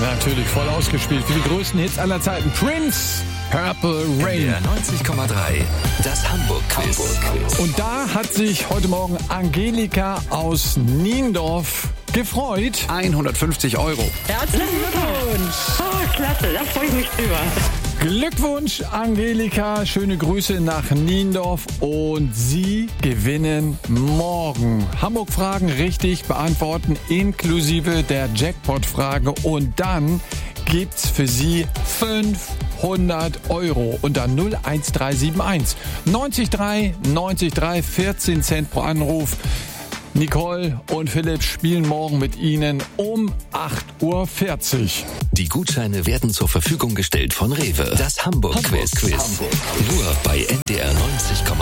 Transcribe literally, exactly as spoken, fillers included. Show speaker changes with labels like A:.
A: Natürlich voll ausgespielt für die größten Hits aller Zeiten. Prince, Purple Rain.
B: Der neunzig Komma drei, das Hamburg-Quiz. Hamburg-Quiz.
A: Und da hat sich heute Morgen Angelika aus Niendorf gefreut.
C: hundertfünfzig Euro.
D: Herzlichen Glückwunsch. Oh, klasse, da freue ich mich drüber.
A: Glückwunsch, Angelika. Schöne Grüße nach Niendorf. Und Sie gewinnen morgen. Hamburg-Fragen richtig beantworten, inklusive der Jackpot-Frage. Und dann gibt's für Sie fünfhundert Euro unter null eins drei sieben eins neunzig drei neunzig drei vierzehn Cent pro Anruf. Nicole und Philipp spielen morgen mit Ihnen um acht Uhr vierzig.
B: Die Gutscheine werden zur Verfügung gestellt von Rewe. Das Hamburg-Quiz. Hamburg. Nur bei N D R neunzig Komma drei.